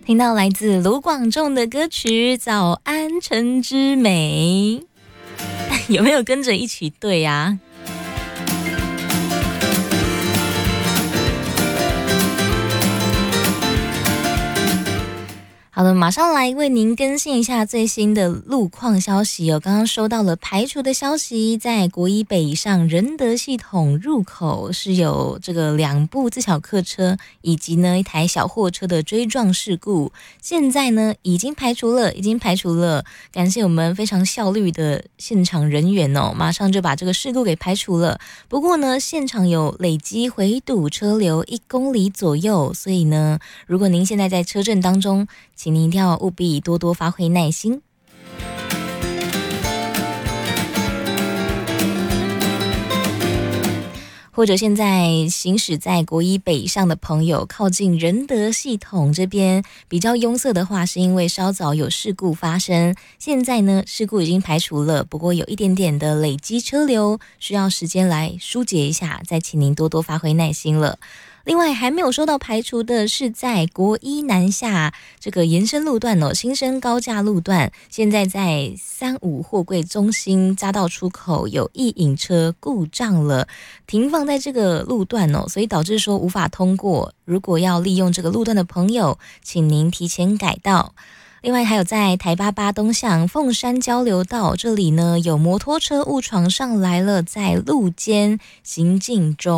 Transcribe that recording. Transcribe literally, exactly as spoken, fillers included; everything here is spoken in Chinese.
听到来自卢广仲的歌曲《早安晨之美》，有没有跟着一起对啊？好的，马上来为您更新一下最新的路况消息哦。刚刚收到了排除的消息，在国一北上仁德系统入口是有这个两部自小客车以及呢一台小货车的追撞事故，现在呢已经排除了，已经排除了。感谢我们非常效率的现场人员哦，马上就把这个事故给排除了。不过呢，现场有累积回堵车流一公里左右，所以呢，如果您现在在车阵当中，请您一定要务必多多发挥耐心。或者现在行驶在国一北上的朋友，靠近仁德系统这边比较拥塞的话，是因为稍早有事故发生，现在呢事故已经排除了，不过有一点点的累积车流，需要时间来疏解一下，再请您多多发挥耐心了。另外还没有收到排除的是在国一南下这个延伸路段哦，新生高架路段，现在在三五货柜中心匝道出口有一引车故障了，停放在这个路段哦，所以导致说无法通过。如果要利用这个路段的朋友，请您提前改道。另外还有在台八八东向凤山交流道这里呢，有摩托车误闯上来了，在路肩行进中。